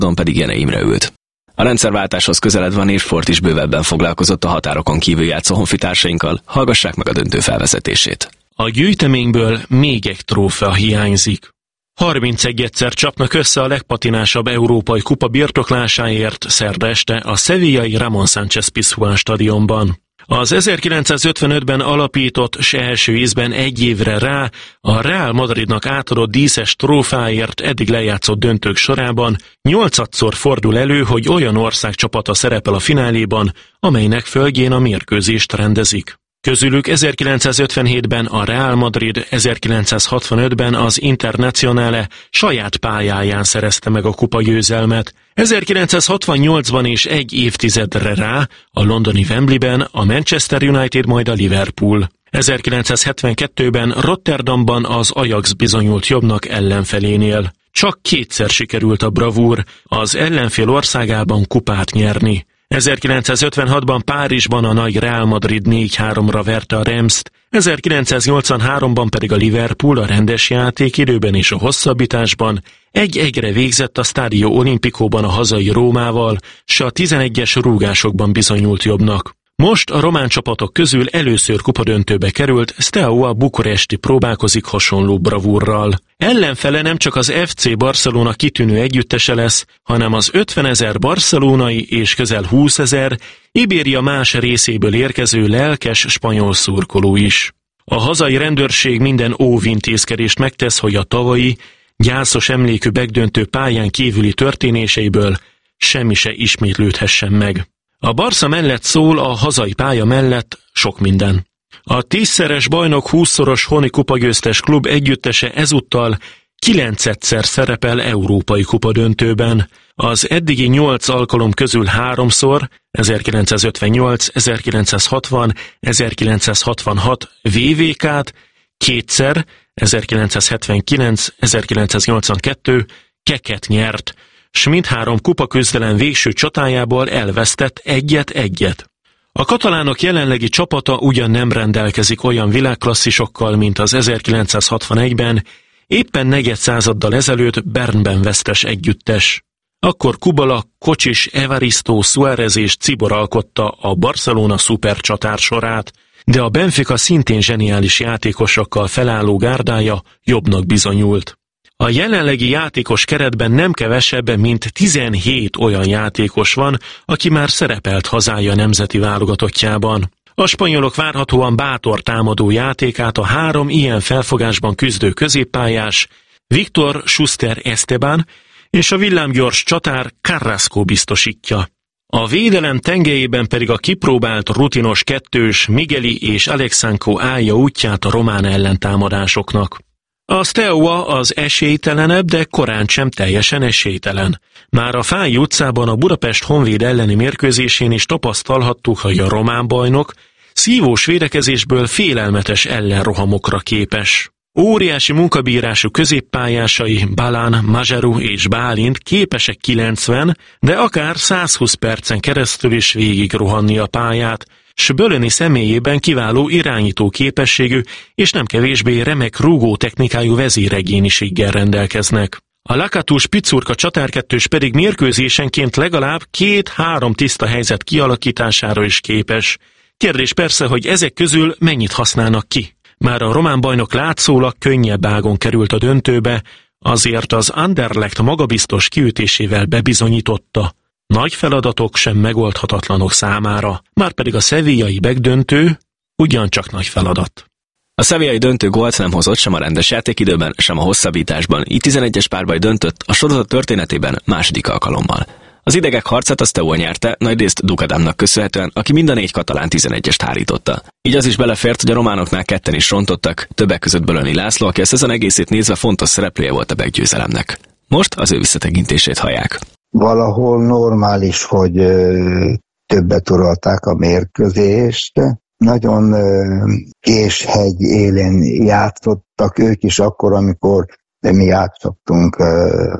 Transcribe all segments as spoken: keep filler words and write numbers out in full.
színpadon pedig Jene Imre ült. A rendszerváltáshoz közeledve a Népsport is bővebben foglalkozott a határokon kívül játszó honfitársainkkal, hallgassák meg a döntő felvezetését. A gyűjteményből még egy trófea hiányzik. harmincegyszer csapnak össze a legpatinásabb európai kupa birtoklásáért szerda este a sevillai Ramón Sánchez Pizjuán stadionban. Az ezerkilencszázötvenötben alapított, s első ízben egy évre rá a Real Madridnak átadott díszes trófáért eddig lejátszott döntők sorában nyolcadszor fordul elő, hogy olyan ország csapata szerepel a fináléban, amelynek földjén a mérkőzést rendezik. Közülük ezerkilencszázötvenhétben a Real Madrid, ezerkilencszázhatvanötben az Internazionale saját pályáján szerezte meg a kupa győzelmet, ezerkilencszázhatvannyolcban és egy évtizedre rá a londoni Wembleyben a Manchester United, majd a Liverpool. ezerkilencszázhetvenkettőben Rotterdamban az Ajax bizonyult jobbnak ellenfelénél. Csak kétszer sikerült a bravúr, az ellenfél országában kupát nyerni. ezerkilencszázötvenhatban Párizsban a nagy Real Madrid négy háromra verte a Remst, ezerkilencszáznyolcvanháromban pedig a Liverpool a rendes játékidőben és a hosszabbításban egy-egyre végzett a Stadio Olimpicóban a hazai Rómával, s a tizenegyes rúgásokban bizonyult jobbnak. Most a román csapatok közül először kupadöntőbe került Steaua Bukuresti próbálkozik hasonló bravúrral. Ellenfele nem csak az ef cé Barcelona kitűnő együttese lesz, hanem az ötvenezer barcelonai és közel húszezer Ibéria más részéből érkező lelkes spanyol szurkoló is. A hazai rendőrség minden óvintézkedést megtesz, hogy a tavalyi, gyászos emlékű megdöntő pályán kívüli történéseiből semmi se ismétlődhessen meg. A Barca mellett szól a hazai pálya mellett sok minden. A tízszeres bajnok húszszoros honi kupagyőztes klub együttese ezúttal kilencedszer szerepel európai kupadöntőben. Az eddigi nyolc alkalom közül háromszor, ezerkilencszázötvennyolc, ezerkilencszázhatvan, ezerkilencszázhatvanhat vé vé ká-t, kétszer, ezerkilencszázhetvenkilenc, ezerkilencszáznyolcvankettő keket nyert, s mindhárom kupaküzdelem végső csatájából elvesztett egyet-egyet. A katalánok jelenlegi csapata ugyan nem rendelkezik olyan világklasszisokkal, mint az ezerkilencszázhatvanegyben, éppen negyed századdal ezelőtt Bernben vesztes együttes. Akkor Kubala, Kocsis, Evaristo, Suárez és Cibor alkotta a Barcelona szupercsatár sorát, de a Benfica szintén zseniális játékosokkal felálló gárdája jobbnak bizonyult. A jelenlegi játékos keretben nem kevesebb, mint tizenhét olyan játékos van, aki már szerepelt hazája nemzeti válogatottjában. A spanyolok várhatóan bátor támadó játékát a három ilyen felfogásban küzdő középpályás Víctor Schuster Esteban és a villámgyors csatár Carrasco biztosítja. A védelem tengelyében pedig a kipróbált rutinos kettős Migueli és Alexandro állja útját a román ellentámadásoknak. A Steaua az esélytelenebb, de korán sem teljesen esélytelen. Már a Fáy utcában a Budapest Honvéd elleni mérkőzésén is tapasztalhattuk, hogy a román bajnok szívós védekezésből félelmetes ellenrohamokra képes. Óriási munkabírású középpályásai Balán, Mazsaru és Bálint képesek kilencven, de akár százhúsz percen keresztül is végig rohanni a pályát, s Bölöni személyében kiváló irányító képességű és nem kevésbé remek rúgó technikájú vezéregényiséggel rendelkeznek. A Lakatus Picurka csatárkettős pedig mérkőzésenként legalább két-három tiszta helyzet kialakítására is képes. Kérdés persze, hogy ezek közül mennyit használnak ki. Már a román bajnok látszólag könnyebb ágon került a döntőbe, azért az Anderlecht magabiztos kiütésével bebizonyította. Nagy feladatok sem megoldhatatlanok számára, márpedig a sevillai megdöntő ugyancsak nagy feladat. A sevillai döntő gólt nem hozott sem a rendes játékidőben, sem a hosszabbításban, így tizenegyes párbaj döntött a sorozat történetében második alkalommal. Az idegek harcát a Steaua nyerte, nagyrészt Ducadamnak köszönhetően, aki mind a négy katalán tizenegyest hárította. Így az is belefért, hogy a románoknál ketten is rontottak, többek között Bölöni László, aki a szezon egészét nézve fontos szereplője volt a meggyőzelemnek. Most az ő visszatekintését hallják. Valahol normális, hogy ö, többet uralták a mérkőzést. Nagyon ö, késhegy élén játszottak ők is akkor, amikor mi játszottunk ö,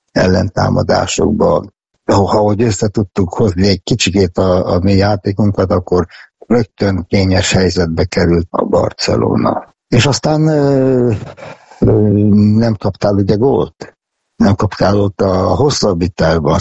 ellentámadásokba. Ahogy össze tudtuk hozni egy kicsikét a, a mi játékunkat, akkor rögtön kényes helyzetbe került a Barcelona. És aztán ö, ö, nem kaptál ugye gólt. nem kaptál ott a hosszabbításban